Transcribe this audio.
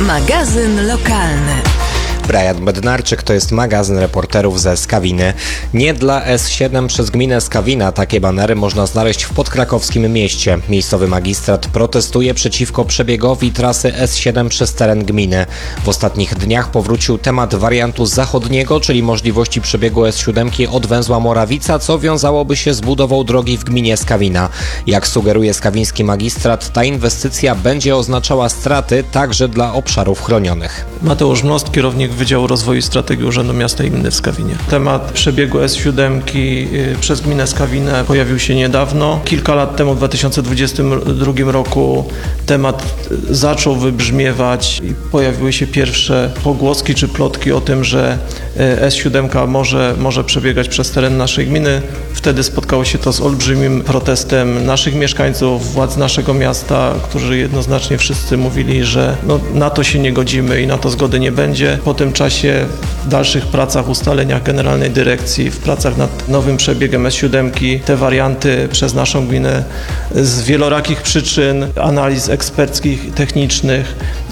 Magazyn lokalny. Brian Bednarczyk to jest magazyn reporterów ze Skawiny. Nie dla S7 przez gminę Skawina. Takie banery można znaleźć w podkrakowskim mieście. Miejscowy magistrat protestuje przeciwko przebiegowi trasy S7 przez teren gminy. W ostatnich dniach powrócił temat wariantu zachodniego, czyli możliwości przebiegu S7 od węzła Morawica, co wiązałoby się z budową drogi w gminie Skawina. Jak sugeruje skawiński magistrat, ta inwestycja będzie oznaczała straty także dla obszarów chronionych. Mateusz Most, kierownik Wydziału Rozwoju i Strategii Urzędu Miasta i Gminy w Skawinie. Temat przebiegu S7 przez gminę Skawinę pojawił się niedawno. Kilka lat temu, w 2022 roku, temat zaczął wybrzmiewać i pojawiły się pierwsze pogłoski czy plotki o tym, że S7 może przebiegać przez teren naszej gminy. Wtedy spotkało się to z olbrzymim protestem naszych mieszkańców, władz naszego miasta, którzy jednoznacznie wszyscy mówili, że na to się nie godzimy i na to zgody nie będzie. Po tym czasie w dalszych pracach, ustaleniach Generalnej Dyrekcji, w pracach nad nowym przebiegiem S7 te warianty przez naszą gminę z wielorakich przyczyn, analiz eksperckich, technicznych